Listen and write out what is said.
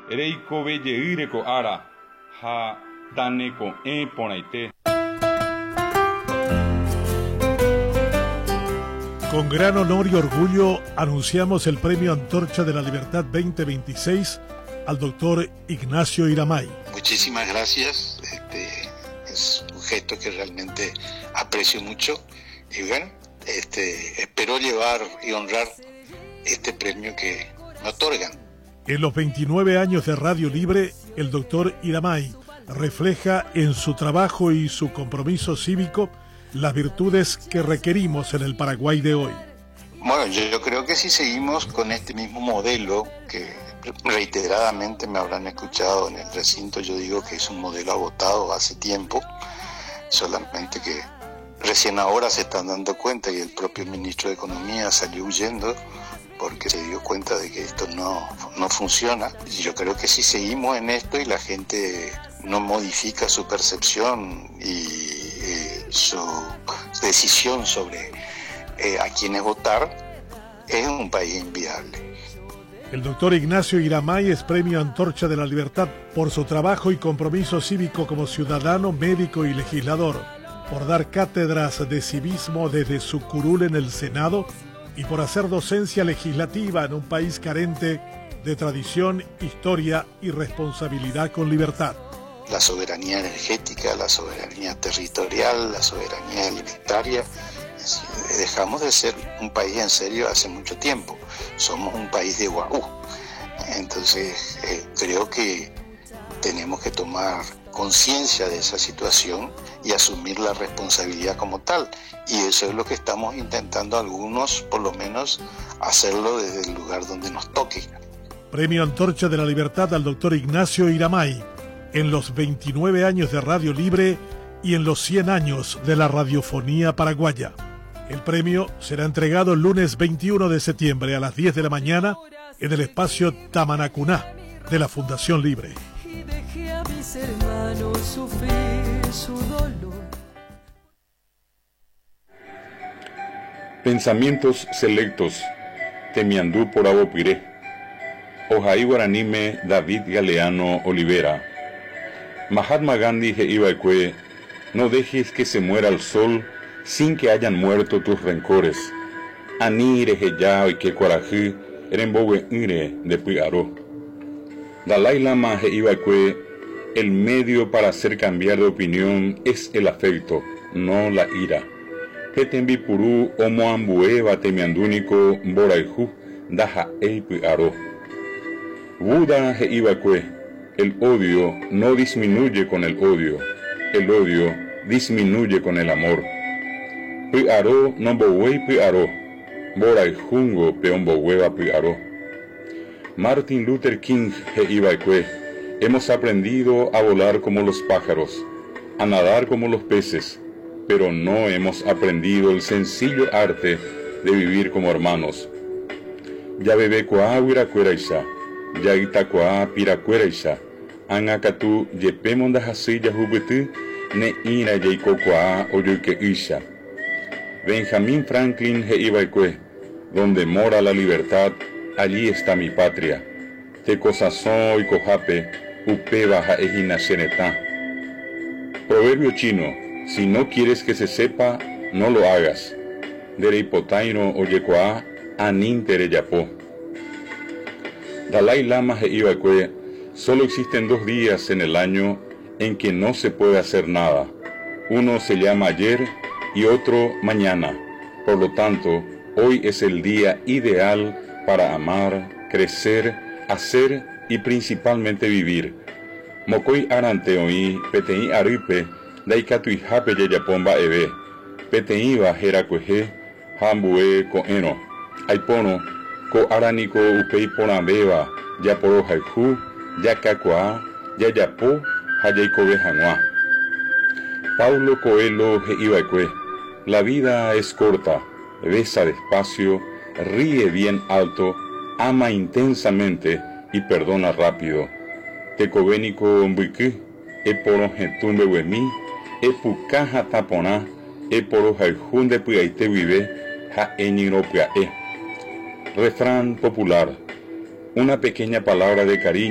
Ereikove yeireko ara ha daneko ponaite. Con gran honor y orgullo anunciamos el Premio Antorcha de la Libertad 2026 al doctor Ignacio Iramay. Muchísimas gracias. Es un gesto que realmente aprecio mucho y bueno, espero llevar y honrar este premio que me otorgan. En los 29 años de Radio Libre, el doctor Iramay refleja en su trabajo y su compromiso cívico las virtudes que requerimos en el Paraguay de hoy. Bueno, yo creo que si seguimos con este mismo modelo, que reiteradamente me habrán escuchado en el recinto, yo digo que es un modelo agotado hace tiempo, solamente que recién ahora se están dando cuenta y el propio ministro de Economía salió huyendo porque se dio cuenta de que esto no funciona. Y yo creo que si seguimos en esto y la gente no modifica su percepción y su decisión sobre a quiénes votar, es un país inviable. El doctor Ignacio Iramay es Premio Antorcha de la Libertad por su trabajo y compromiso cívico como ciudadano, médico y legislador, por dar cátedras de civismo desde su curul en el Senado y por hacer docencia legislativa en un país carente de tradición, historia y responsabilidad con libertad. La soberanía energética, la soberanía territorial, la soberanía alimentaria. Dejamos de ser un país en serio hace mucho tiempo. Somos un país de guaú. Entonces creo que tenemos que tomar conciencia de esa situación y asumir la responsabilidad como tal. Y eso es lo que estamos intentando algunos, por lo menos, hacerlo desde el lugar donde nos toque. Premio Antorcha de la Libertad al doctor Ignacio Iramay en los 29 años de Radio Libre y en los 100 años de la radiofonía paraguaya. El premio será entregado el lunes 21 de septiembre a las 10 de la mañana en el espacio Tamanacuná de la Fundación Libre. Y dejé a mis hermanos sufrir su dolor. Pensamientos selectos. Temiandú por Abopiré. Ojaí Guaranime David Galeano Olivera. Mahatma Gandhi e Ibaekue, no dejes que se muera el sol sin que hayan muerto tus rencores. Anire heya y que cuarají erembowe ire de Piaró. Dalai Lama e Ibaekue, el medio para hacer cambiar de opinión es el afecto, no la ira. Petembi puru omo ambueva temiandúnico boraihu daja e Piaró. Buda e Ibaekue, el odio no disminuye con el odio disminuye con el amor. Piaró no bowei Piaró, boraijungo peombohueva Piaró. Martin Luther King e Ibaekue, hemos aprendido a volar como los pájaros, a nadar como los peces, pero no hemos aprendido el sencillo arte de vivir como hermanos. Ya bebé coa huiracueraisha, ya itacoa piracueraisha, angakatu yepemonda hasilla jubutu, ne ira yeikocoa oyuke isha. Benjamin Franklin e Ibaekue, donde mora la libertad, allí está mi patria. Tecosazón y cojape, upeba jaejina xenetá. Proverbio chino, si no quieres que se sepa, no lo hagas. Dereipotaino oyecoa, anin tereyapó. Dalai Lama e Ibaekue, solo existen 2 días en el año en que no se puede hacer nada. Uno se llama ayer y otro mañana. Por lo tanto, hoy es el día ideal para amar, crecer, hacer y principalmente vivir. Mokoi aranteoi, petei aripe, daikatui hape yayapomba ebe, petei bajera cueje, hambue coeno, aipono, ko araniko upei ponabeba, yaporo haiku, yakakua, yayapo, hayaikobe hanua. Paulo Coelho e Ibaekue, la vida es corta, besa despacio, ríe bien alto, ama intensamente y perdona rápido. Tecobénico mbuiki, eporo getumbe wemi, epucaja tapona, eporo jaijunde puyaite vive, ja eñiropiae. Refrán popular, una pequeña palabra de cariño